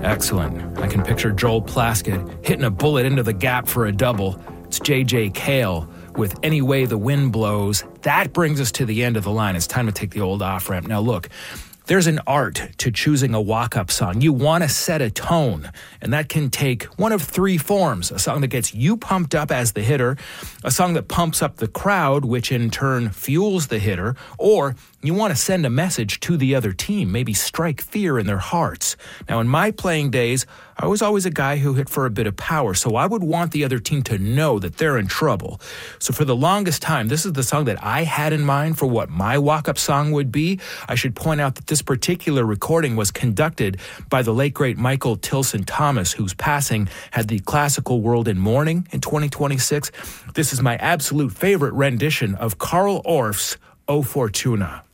Excellent. I can picture Joel Plaskett hitting a bullet into the gap for a double. It's J.J. Cale with Any Way the Wind Blows. That brings us to the end of the line. It's time to take the old off-ramp. Now, look, there's an art to choosing a walk-up song. You want to set a tone, and that can take one of three forms. A song that gets you pumped up as the hitter, a song that pumps up the crowd, which in turn fuels the hitter, or you want to send a message to the other team, maybe strike fear in their hearts. Now, in my playing days, I was always a guy who hit for a bit of power, so I would want the other team to know that they're in trouble. So for the longest time, this is the song that I had in mind for what my walk-up song would be. I should point out that this particular recording was conducted by the late, great Michael Tilson Thomas, whose passing had the classical world in mourning in 2026. This is my absolute favorite rendition of Carl Orff's O Fortuna.